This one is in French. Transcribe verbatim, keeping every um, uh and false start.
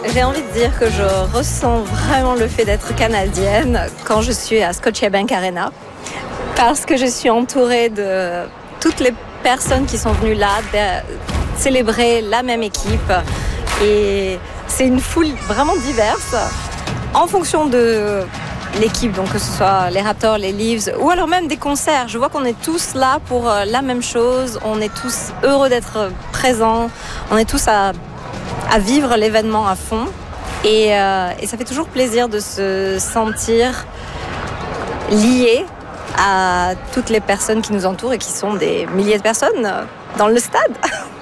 J'ai envie de dire que je ressens vraiment le fait d'être canadienne quand je suis à Scotiabank Arena, parce que je suis entourée de toutes les personnes qui sont venues là de célébrer la même équipe. Et c'est une foule vraiment diverse en fonction de l'équipe, donc que ce soit les Raptors, les Leafs ou alors même des concerts. Je vois qu'on est tous là pour la même chose, on est tous heureux d'être présents, on est tous à, à vivre l'événement à fond et, euh, et ça fait toujours plaisir de se sentir lié à toutes les personnes qui nous entourent et qui sont des milliers de personnes dans le stade.